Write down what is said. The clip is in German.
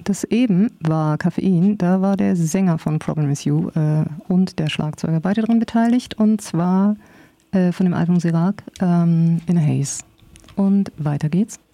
das eben war Koffein. Da war der Sänger von Problem Is You und der Schlagzeuger beide dran beteiligt. Und zwar von dem Album Sirac, In a Haze. Und weiter geht's.